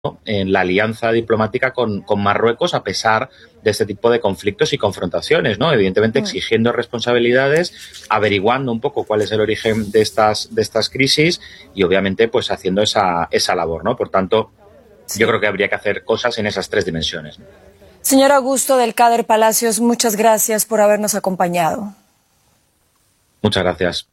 en la alianza diplomática con Marruecos a pesar de este tipo de conflictos y confrontaciones, ¿no? Evidentemente exigiendo responsabilidades, averiguando un poco cuál es el origen de estas crisis y obviamente pues haciendo esa labor, ¿no? Por tanto, yo creo que habría que hacer cosas en esas tres dimensiones. Señor Augusto del Cader Palacios, muchas gracias por habernos acompañado. Muchas gracias.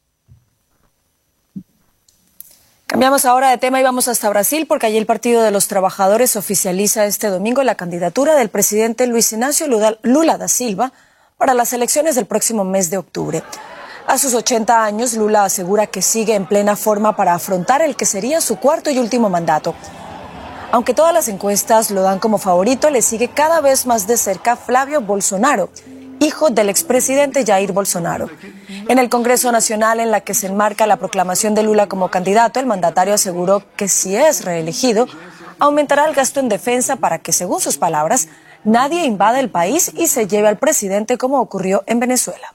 Cambiamos ahora de tema y vamos hasta Brasil porque allí el Partido de los Trabajadores oficializa este domingo la candidatura del presidente Luis Inácio Lula da Silva para las elecciones del próximo mes de octubre. A sus 80 años, Lula asegura que sigue en plena forma para afrontar el que sería su cuarto y último mandato. Aunque todas las encuestas lo dan como favorito, le sigue cada vez más de cerca Flávio Bolsonaro, hijo del expresidente Jair Bolsonaro. En el Congreso Nacional, en la que se enmarca la proclamación de Lula como candidato, el mandatario aseguró que si es reelegido, aumentará el gasto en defensa para que, según sus palabras, nadie invada el país y se lleve al presidente como ocurrió en Venezuela.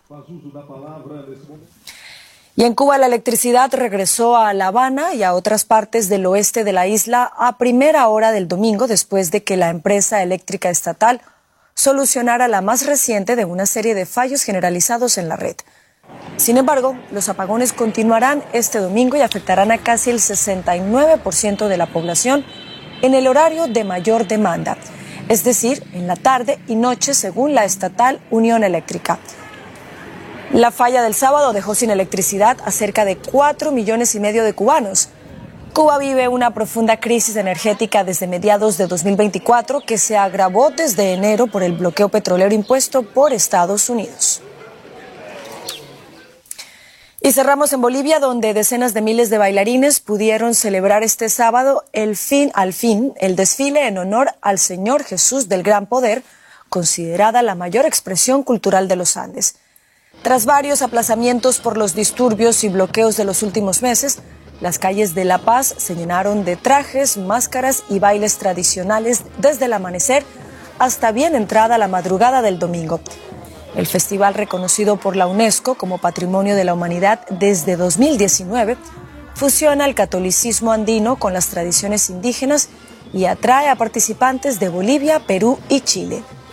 Y en Cuba la electricidad regresó a La Habana y a otras partes del oeste de la isla a primera hora del domingo después de que la empresa eléctrica estatal solucionara la más reciente de una serie de fallos generalizados en la red. Sin embargo, los apagones continuarán este domingo y afectarán a casi el 69% de la población en el horario de mayor demanda, es decir, en la tarde y noche según la estatal Unión Eléctrica. La falla del sábado dejó sin electricidad a cerca de 4,5 millones de cubanos. Cuba vive una profunda crisis energética desde mediados de 2024 que se agravó desde enero por el bloqueo petrolero impuesto por Estados Unidos. Y cerramos en Bolivia, donde decenas de miles de bailarines pudieron celebrar este sábado el desfile en honor al Señor Jesús del Gran Poder, considerada la mayor expresión cultural de los Andes. Tras varios aplazamientos por los disturbios y bloqueos de los últimos meses, las calles de La Paz se llenaron de trajes, máscaras y bailes tradicionales desde el amanecer hasta bien entrada la madrugada del domingo. El festival, reconocido por la UNESCO como Patrimonio de la Humanidad desde 2019, fusiona el catolicismo andino con las tradiciones indígenas y atrae a participantes de Bolivia, Perú y Chile.